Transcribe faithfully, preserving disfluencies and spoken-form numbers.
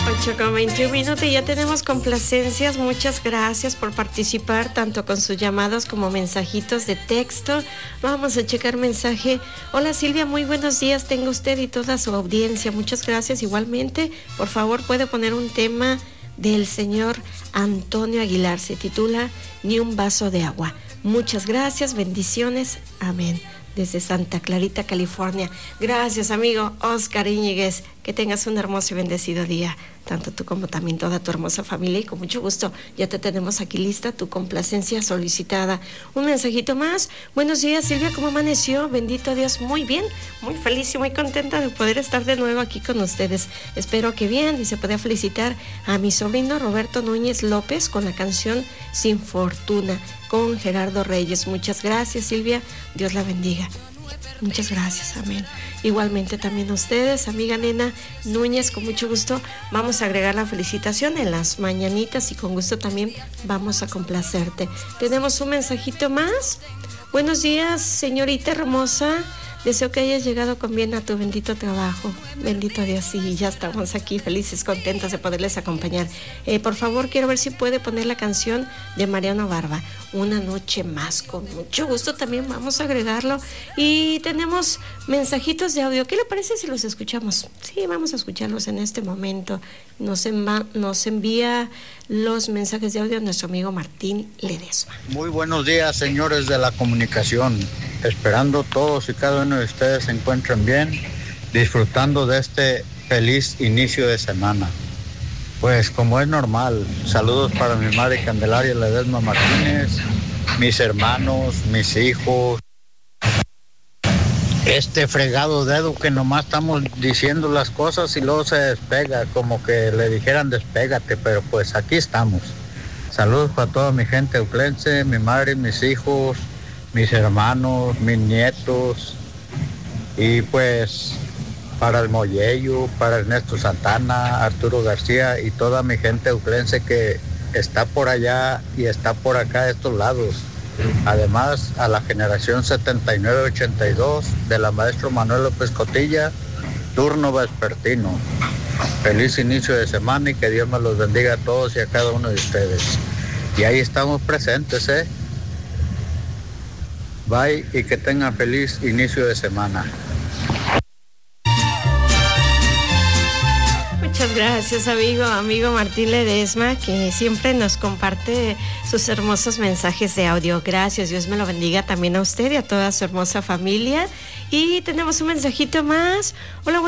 ocho con veintiún minutos y ya tenemos complacencias. Muchas gracias por participar tanto con sus llamados como mensajitos de texto. Vamos a checar mensaje. Hola Silvia, muy buenos días. Tenga usted y toda su audiencia. Muchas gracias igualmente. Por favor, puede poner un tema del señor Antonio Aguilar. Se titula Ni un vaso de agua. Muchas gracias, bendiciones. Amén. Desde Santa Clarita, California. Gracias, amigo Oscar Íñiguez. Que tengas un hermoso y bendecido día, tanto tú como también toda tu hermosa familia. Y con mucho gusto, ya te tenemos aquí lista tu complacencia solicitada. Un mensajito más. Buenos días, Silvia, ¿cómo amaneció? Bendito Dios, muy bien, muy feliz y muy contenta de poder estar de nuevo aquí con ustedes. Espero que bien, y se pueda felicitar a mi sobrino Roberto Núñez López con la canción Sin Fortuna, con Gerardo Reyes. Muchas gracias, Silvia, Dios la bendiga. Muchas gracias, amén. Igualmente también a ustedes, amiga Nena Núñez, con mucho gusto vamos a agregar la felicitación en las mañanitas y con gusto también vamos a complacerte. Tenemos un mensajito más. Buenos días, señorita hermosa. Deseo que hayas llegado con bien a tu bendito trabajo. Bendito Dios, sí, ya estamos aquí felices, contentas de poderles acompañar. Eh, por favor, quiero ver si puede poner la canción de Mariano Barba, Una noche más. Con mucho gusto también vamos a agregarlo. Y tenemos mensajitos de audio. ¿Qué le parece si los escuchamos? Sí, vamos a escucharlos en este momento. Nos, enva- nos envía los mensajes de audio nuestro amigo Martín Ledesma. Muy buenos días, señores de la comunicación. Esperando todos y cada uno de ustedes se encuentren bien, disfrutando de este feliz inicio de semana. Pues como es normal, saludos para mi madre Candelaria Ledesma Martínez, mis hermanos, mis hijos. Este fregado dedo que nomás estamos diciendo las cosas y luego se despega, como que le dijeran despégate, pero pues aquí estamos. Saludos para toda mi gente euclense, mi madre, mis hijos, mis hermanos, mis nietos, y pues para el Mollello, para Ernesto Santana, Arturo García y toda mi gente euclense que está por allá y está por acá de estos lados. Además a la generación setenta y nueve ochenta y dos de la maestro Manuel López Cotilla, turno vespertino. Feliz inicio de semana y que Dios me los bendiga a todos y a cada uno de ustedes. Y ahí estamos presentes, ¿eh? Bye y que tengan feliz inicio de semana. Muchas gracias, amigo, amigo Martín Ledesma, que siempre nos comparte sus hermosos mensajes de audio. Gracias, Dios me lo bendiga también a usted y a toda su hermosa familia. Y tenemos un mensajito más. Hola,